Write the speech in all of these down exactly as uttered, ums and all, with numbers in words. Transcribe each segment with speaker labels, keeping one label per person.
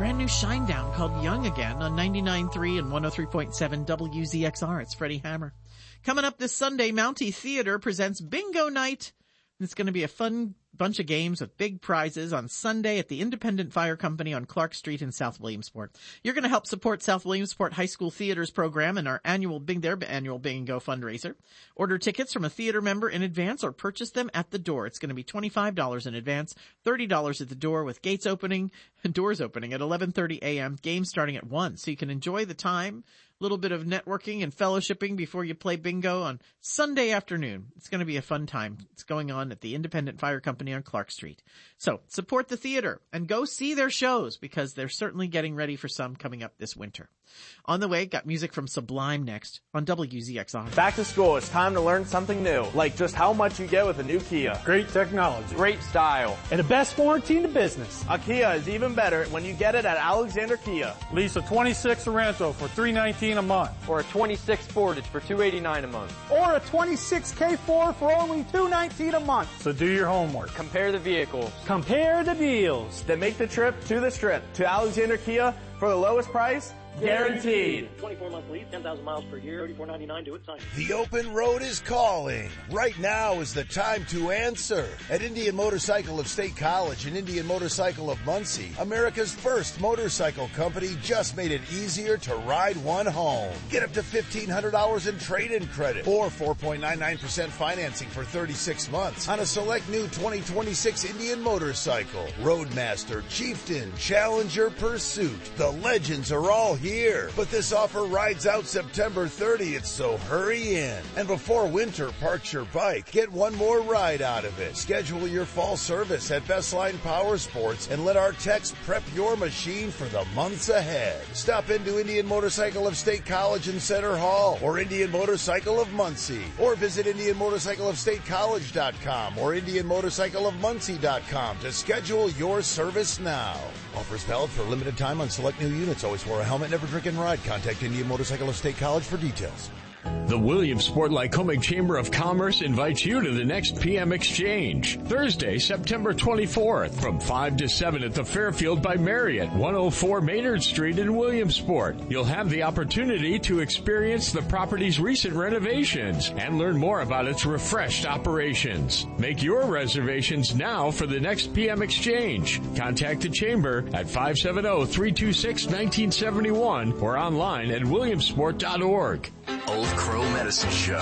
Speaker 1: brand new Shinedown called Young Again on ninety-nine point three and one oh three point seven W Z X R. It's Freddie Hammer. Coming up this Sunday, Mountie Theater presents Bingo Night. It's going to be a fun bunch of games with big prizes on Sunday at the Independent Fire Company on Clark Street in South Williamsport. You're going to help support South Williamsport High School Theater's program and our annual Bing, their annual Bingo fundraiser. Order tickets from a theater member in advance or purchase them at the door. It's going to be twenty-five dollars in advance, thirty dollars at the door with gates opening, doors opening at eleven thirty a.m., games starting at one. So you can enjoy the time, a little bit of networking and fellowshipping before you play bingo on Sunday afternoon. It's going to be a fun time. It's going on at the Independent Fire Company on Clark Street. So support the theater and go see their shows because they're certainly getting ready for some coming up this winter. On the way, got music from Sublime next on W Z X R.
Speaker 2: Back to school, it's time to learn something new, like just how much you get with a new Kia.
Speaker 3: Great technology.
Speaker 2: Great style.
Speaker 3: And the best warranty in the business.
Speaker 2: A Kia is even better when you get it at Alexander Kia.
Speaker 3: Lease a twenty-six Sorento for three nineteen a month.
Speaker 4: Or a twenty-six Sportage for two eighty-nine a month.
Speaker 5: Or a twenty-six K four for only two nineteen a month.
Speaker 3: So do your homework.
Speaker 4: Compare the vehicles.
Speaker 3: Compare the deals.
Speaker 2: Then make the trip to the Strip to Alexander Kia for the lowest price. Guaranteed.
Speaker 6: twenty-four month lease, ten thousand miles per year, thirty-four ninety-nine. Do it, sign.
Speaker 7: The open road is calling. Right now is the time to answer. At Indian Motorcycle of State College and Indian Motorcycle of Muncie, America's first motorcycle company just made it easier to ride one home. Get up to fifteen hundred dollars in trade-in credit or four point nine nine percent financing for thirty-six months on a select new twenty twenty-six Indian motorcycle. Roadmaster, Chieftain, Challenger, Pursuit. The legends are all here, but this offer rides out September thirtieth, so hurry in. And before winter parks your bike, get one more ride out of it. Schedule your fall service at Bestline Power Sports and let our techs prep your machine for the months ahead. Stop into Indian Motorcycle of State College in Center Hall or Indian Motorcycle of Muncie, or visit Indian Motorcycle of State College dot com or Indian Motorcycle of Muncie dot com to schedule your service now. Offers valid for a limited time on select new units. Always wear a helmet, never drink and ride. Contact Indian Motorcycle of State College for details.
Speaker 8: The Williamsport Lycoming Chamber of Commerce invites you to the next P M Exchange, Thursday, September twenty-fourth, from five to seven at the Fairfield by Marriott, one oh four Maynard Street in Williamsport. You'll have the opportunity to experience the property's recent renovations and learn more about its refreshed operations. Make your reservations now for the next P M Exchange. Contact the Chamber at five seven zero, three two six, one nine seven one or online at williamsport dot org.
Speaker 9: Old Crow Medicine Show.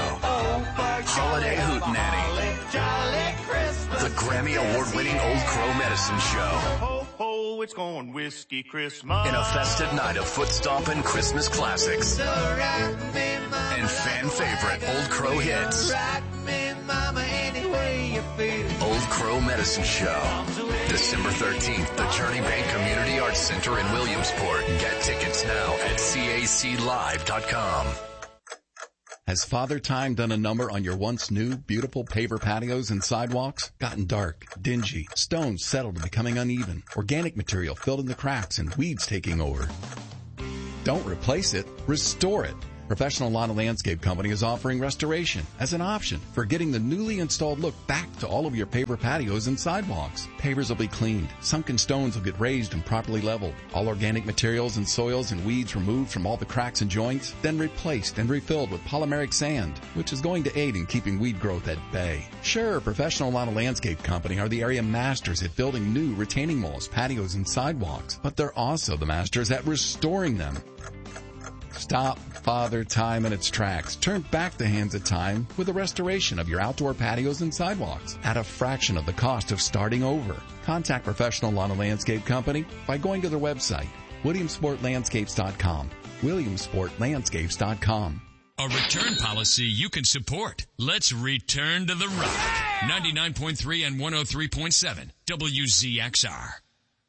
Speaker 9: Holiday Hootenanny. The Grammy Award-winning Old Crow Medicine Show.
Speaker 10: Ho, ho, it's going whiskey Christmas.
Speaker 9: In a festive night of foot stomping Christmas classics. And fan favorite Old Crow hits. Old Crow Medicine Show. December thirteenth, the Journey Bank Community Arts Center in Williamsport. Get tickets now at C A C live dot com.
Speaker 11: Has Father Time done a number on your once new, beautiful paver patios and sidewalks? Gotten dark, dingy, stones settled and becoming uneven, organic material filled in the cracks, and weeds taking over? Don't replace it, restore it. Professional Lawn and Landscape Company is offering restoration as an option for getting the newly installed look back to all of your paver patios and sidewalks. Pavers will be cleaned, sunken stones will get raised and properly leveled, all organic materials and soils and weeds removed from all the cracks and joints, then replaced and refilled with polymeric sand, which is going to aid in keeping weed growth at bay. Sure, Professional Lawn and Landscape Company are the area masters at building new retaining walls, patios, and sidewalks, but they're also the masters at restoring them. Stop Father Time in its tracks. Turn back the hands of time with a restoration of your outdoor patios and sidewalks at a fraction of the cost of starting over. Contact Professional Lawn and Landscape Company by going to their website, williamsport landscapes dot com. williamsport landscapes dot com.
Speaker 12: A return policy you can support. Let's return to the rock. ninety-nine point three and one oh three point seven W Z X R.